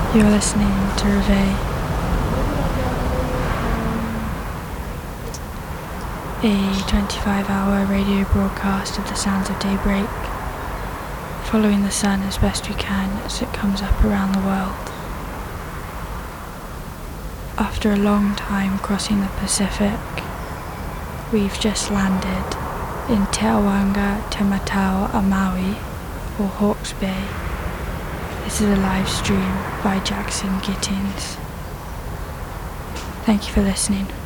You're listening to Reveille, a 25-hour radio broadcast of the sounds of daybreak, following the sun as best we can as it comes up around the world. After a long time crossing the Pacific, we've just landed in Te Awanga Te Matau a Maui, or Hawke's Bay. This is a live stream by Jackson Gittins. Thank you for listening.